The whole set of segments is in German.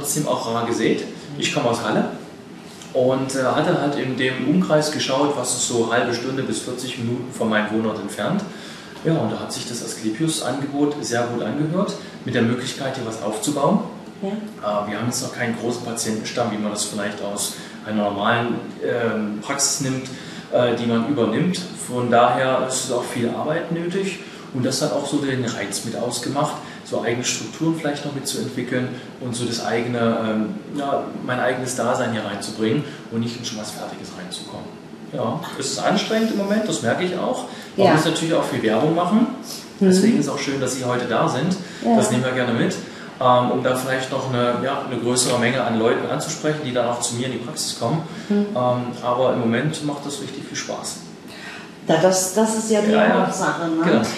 trotzdem auch rar gesät. Ich komme aus Halle und hatte halt in dem Umkreis geschaut, was ist so halbe Stunde bis 40 Minuten von meinem Wohnort entfernt. Ja, und da hat sich das Asklepios-Angebot sehr gut angehört, mit der Möglichkeit, hier was aufzubauen. Ja. Wir haben jetzt noch keinen großen Patientenstamm, wie man das vielleicht aus einer normalen Praxis nimmt, die man übernimmt. Von daher ist es auch viel Arbeit nötig und das hat auch so den Reiz mit ausgemacht, so eigene Strukturen vielleicht noch mitzuentwickeln und so das eigene, mein eigenes Dasein hier reinzubringen und nicht in schon was Fertiges reinzukommen. Ja, es ist anstrengend im Moment, das merke ich auch. Man muss natürlich auch viel Werbung machen. Deswegen ist es auch schön, dass Sie heute da sind. Ja. Das nehmen wir gerne mit, um da vielleicht noch eine größere Menge an Leuten anzusprechen, die dann auch zu mir in die Praxis kommen. Aber im Moment macht das richtig viel Spaß. Ja, das ist ja die Hauptsache. Ne? Genau.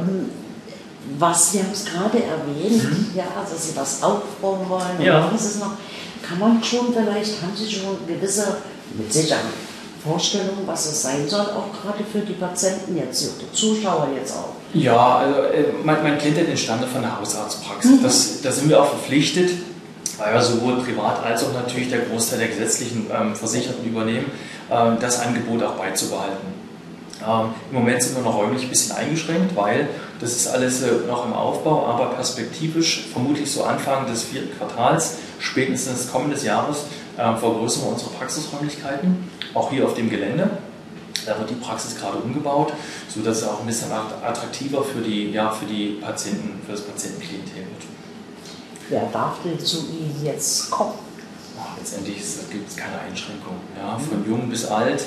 Was, Sie haben es gerade erwähnt, also Sie was aufbauen wollen, ja. Oder was ist noch? Kann man schon vielleicht, haben Sie schon gewisse, mit Sicherheit, Vorstellungen, was es sein soll, auch gerade für die Patienten jetzt, die Zuschauer jetzt auch? Ja, also man kennt ja den Standard von der Hausarztpraxis. Da sind wir auch verpflichtet, weil wir sowohl privat als auch natürlich der Großteil der gesetzlichen Versicherten übernehmen, das Angebot auch beizubehalten. Im Moment sind wir noch räumlich ein bisschen eingeschränkt, weil das ist alles noch im Aufbau, aber perspektivisch, vermutlich so Anfang des 4. Quartals, spätestens des kommenden Jahres, vergrößern wir unsere Praxisräumlichkeiten, auch hier auf dem Gelände. Da wird die Praxis gerade umgebaut, sodass es auch ein bisschen attraktiver für die Patienten, für das Patientenklientel wird. Wer darf denn zu Ihnen jetzt kommen? Letztendlich gibt es keine Einschränkung. Ja, von jung bis alt.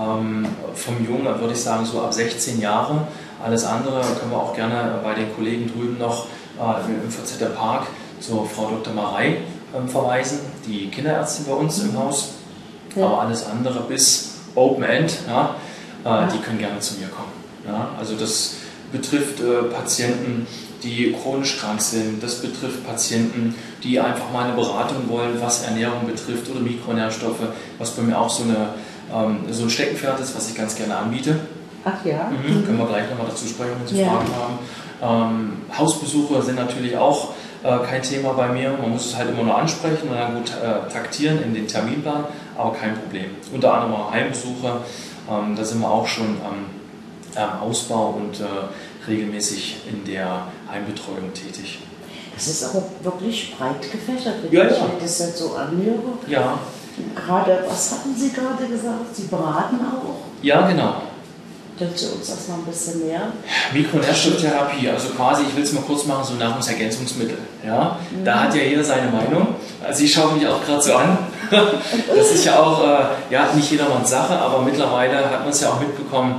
Vom Jungen würde ich sagen so ab 16 Jahre. Alles andere können wir auch gerne bei den Kollegen drüben noch im VZ Park zur Frau Dr. Marei verweisen, die Kinderärztin bei uns im Haus. Ja. Aber alles andere bis Open End, die können gerne zu mir kommen. Ja, also das betrifft Patienten, die chronisch krank sind, das betrifft Patienten, die einfach mal eine Beratung wollen, was Ernährung betrifft oder Mikronährstoffe, was bei mir auch so ein Steckenpferd ist, was ich ganz gerne anbiete. Ach ja? Können wir gleich nochmal dazu sprechen, wenn Sie Fragen haben. Hausbesuche sind natürlich auch kein Thema bei mir. Man muss es halt immer nur ansprechen und dann gut taktieren in den Terminplan, aber kein Problem. Unter anderem auch Heimbesuche, da sind wir auch schon am Ausbau und regelmäßig in der Heimbetreuung tätig. Das ist auch wirklich breit gefächert, wenn ich das jetzt so anhöre. Ja. Gerade, was hatten Sie gerade gesagt? Sie beraten auch? Ja, genau. Können Sie uns das noch ein bisschen näher? Mikronährstofftherapie, also quasi, ich will es mal kurz machen, so Nahrungsergänzungsmittel. Ja? Da hat ja jeder seine Meinung. Also ich schaue mich auch gerade so an. Das ist ja auch nicht jedermanns Sache, aber mittlerweile hat man es ja auch mitbekommen,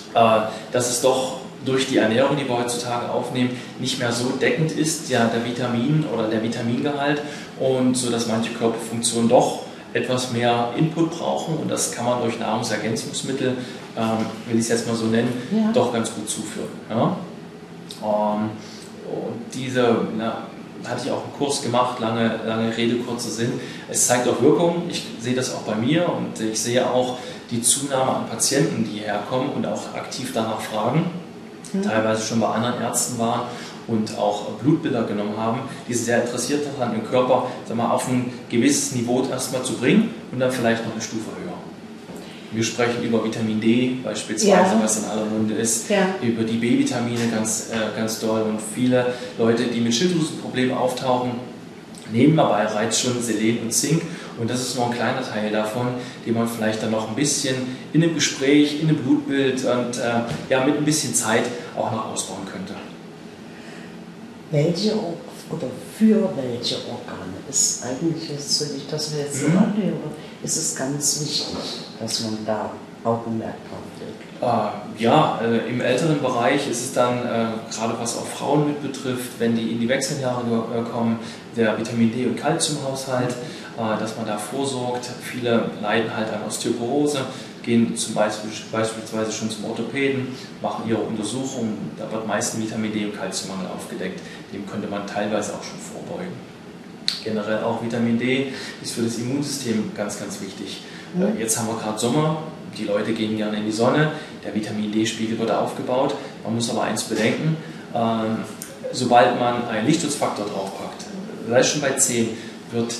dass es doch durch die Ernährung, die wir heutzutage aufnehmen, nicht mehr so deckend ist, der Vitamin oder der Vitamingehalt, und so dass manche Körperfunktionen doch etwas mehr Input brauchen, und das kann man durch Nahrungsergänzungsmittel, will ich es jetzt mal so nennen, doch ganz gut zuführen. Ja? Und hatte ich auch einen Kurs gemacht, lange Rede, kurzer Sinn. Es zeigt auch Wirkung, ich sehe das auch bei mir und ich sehe auch die Zunahme an Patienten, die hierher kommen und auch aktiv danach fragen, teilweise schon bei anderen Ärzten waren und auch Blutbilder genommen haben, die sind sehr interessiert daran, den Körper auf ein gewisses Niveau erstmal zu bringen und dann vielleicht noch eine Stufe höher. Wir sprechen über Vitamin D beispielsweise, was in aller Munde ist, über die B-Vitamine ganz doll, und viele Leute, die mit Schilddrüsenproblemen auftauchen, nehmen dabei bereits schon Selen und Zink, und das ist nur ein kleiner Teil davon, den man vielleicht dann noch ein bisschen in einem Gespräch, in einem Blutbild und mit ein bisschen Zeit auch noch ausbauen könnte. Für welche Organe ist eigentlich, wenn ich das mir jetzt so anhöre, ist es ganz wichtig, dass man da Augenmerk drauf legt? Im älteren Bereich ist es dann, gerade was auch Frauen mit betrifft, wenn die in die Wechseljahre kommen, der Vitamin D- und Kalziumhaushalt, dass man da vorsorgt. Viele leiden halt an Osteoporose, gehen zum beispielsweise schon zum Orthopäden, machen ihre Untersuchungen, da wird meist ein Vitamin D- und Kalziummangel aufgedeckt. Dem könnte man teilweise auch schon vorbeugen. Generell auch Vitamin D ist für das Immunsystem ganz, ganz wichtig. Jetzt haben wir gerade Sommer, die Leute gehen gerne in die Sonne, der Vitamin D-Spiegel wird aufgebaut. Man muss aber eins bedenken, sobald man einen Lichtschutzfaktor draufpackt, sei es schon bei 10, wird